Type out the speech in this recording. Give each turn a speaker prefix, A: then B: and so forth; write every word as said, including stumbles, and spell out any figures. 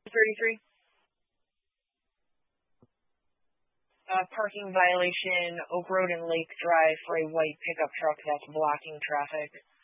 A: thirty-three. Uh, parking violation, Oak Road and Lake Drive for a white pickup truck that's blocking traffic.